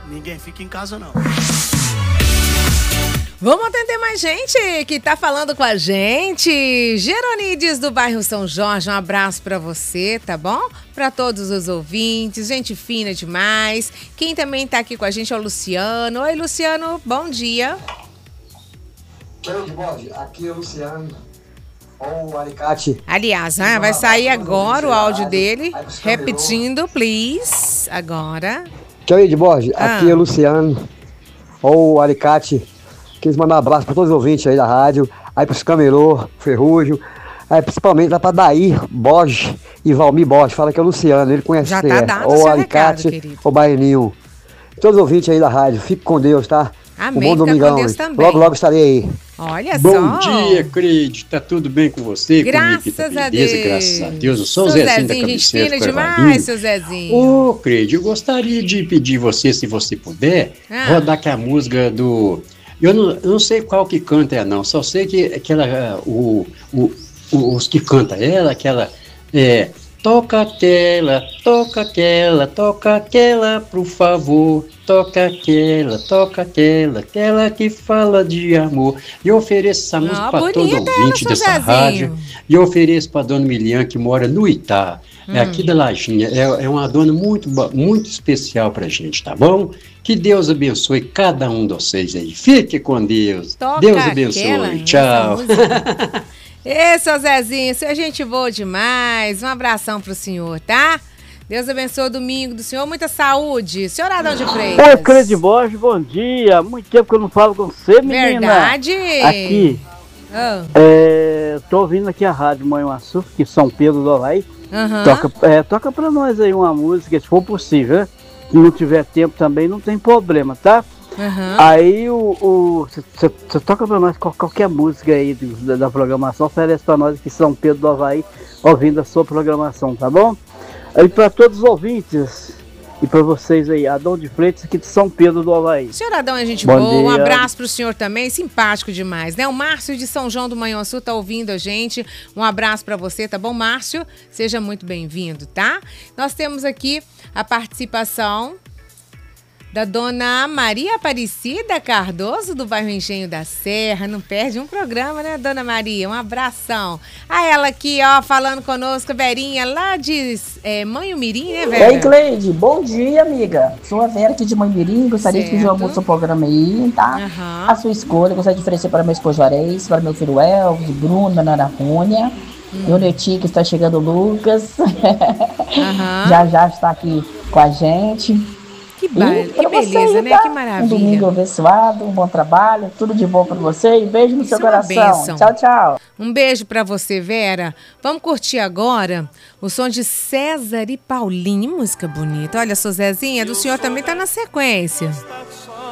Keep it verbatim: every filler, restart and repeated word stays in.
ninguém fica em casa não. Vamos atender mais gente que tá falando com a gente. Geronides do bairro São Jorge, um abraço pra você, tá bom? Pra todos os ouvintes, gente fina demais. Quem também tá aqui com a gente é o Luciano. Oi, Luciano, bom dia. Oi, aqui é o Luciano. Ou o Alicate. Aliás, ah, vai sair agora o áudio dele. Repetindo, please. Agora. Querido Borges, Ah. aqui é o Luciano. Ou o Alicate. Quis mandar um abraço para todos os ouvintes aí da rádio, aí pros Camelô, Ferrugem, aí principalmente lá para Daí Borges e Valmir Borges. Fala que é o Luciano, ele conhece Já você. tá dado o Ou seu o Alicate, recado, querido. ou o Baianinho. Todos os ouvintes aí da rádio, fique com Deus, tá? Amém, Um bom fica domingão. com Deus também. Logo, logo estarei aí. Olha Bom só. dia, Creide. Tá tudo bem com você? Graças Comigo, tá a beleza? Deus. Graças a Deus. Eu sou o Seu Zezinho, da Zezinho, gente cabeceira fina do demais, Carvalhinho. seu Zezinho. Ô, Creide, eu gostaria de pedir você, se você puder, Ah. rodar aqui a música do... Eu não, eu não sei qual que canta ela, não. Só sei que aquela, o, o, o- os que canta ela, aquela... É, toca aquela, toca aquela, toca aquela, por favor. Toca aquela, toca aquela, aquela que fala de amor. E eu ofereço essa música Ah, para todo bonita ela, ouvinte seu dessa Zezinho. rádio. E eu ofereço para dona Milian, que mora no Itá. É Hum. aqui da Lajinha. É, é uma dona muito, bo- muito especial pra gente, tá bom? Que Deus abençoe cada um de vocês aí. Fique com Deus. Toca Deus aquela, abençoe. essa Tchau. música. Ê, seu Zezinho, você é gente boa demais. Um abração pro senhor, tá? Deus abençoe o domingo do senhor. Muita saúde. Senhor Adão de Freitas. Oi, Creide Borges, bom dia. Muito tempo que eu não falo com você, menina. Verdade. Aqui, Ah, é, tô ouvindo aqui a Rádio Manhuaçu, que São Pedro do Havaí. aham. Toca, é, toca pra nós aí uma música, se for possível, né? Se não tiver tempo também, não tem problema, tá? Aham. Aí o você toca pra nós qual- qualquer música aí do- da, da programação, oferece pra nós aqui São Pedro do Havaí, ouvindo a sua programação, tá bom? Aí pra todos os ouvintes e pra vocês aí, Adão de Freitas aqui de São Pedro do Havaí. Senhor Adão é gente Bom boa, um dia. abraço pro senhor também, simpático demais, né? O Márcio de São João do Manhuaçu tá ouvindo a gente, um abraço pra você, tá bom, Márcio? Seja muito bem-vindo, tá? Nós temos aqui a participação da dona Maria Aparecida Cardoso, do bairro Engenho da Serra. Não perde um programa, né, dona Maria? Um abração. A ela aqui, ó, falando conosco, Verinha, lá de é, Manhumirim, né, Vera? Ei, Cleide, bom dia, amiga. Sou a Vera aqui de Manhumirim, gostaria de pedir uma Certo. música no programa aí, tá? Aham. A sua escolha, gostaria de oferecer para meu esposo Juarez, para meu filho Elvis, Bruno, minha nora Rúnia, meu netinho que está chegando, Lucas. Aham. Já já está aqui com a gente. Que, ba... E que pra você beleza, aí, né? tá? Que Um maravilha. domingo abençoado, um bom trabalho, tudo de bom para você e beijo no Isso seu é uma coração. bênção. Tchau, tchau. Um beijo pra você, Vera. Vamos curtir agora o som de César e Paulinho. Música bonita. Olha, sua Zezinha, do senhor também tá na sequência. Está só